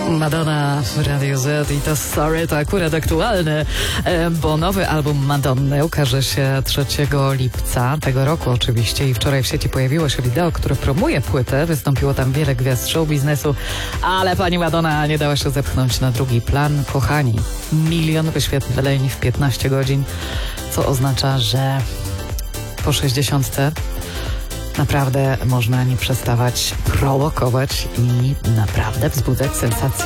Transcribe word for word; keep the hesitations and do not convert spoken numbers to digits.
Madonna w Radio Z i to sorry, to akurat aktualne, bo nowy album Madonny ukaże się trzeciego lipca tego roku oczywiście i wczoraj w sieci pojawiło się wideo, które promuje płytę. Wystąpiło tam wiele gwiazd show biznesu, ale pani Madonna nie dała się zepchnąć na drugi plan. Kochani, milion wyświetleń w piętnaście godzin, co oznacza, że po sześćdziesiątce naprawdę można nie przestawać prowokować i naprawdę wzbudzać sensację.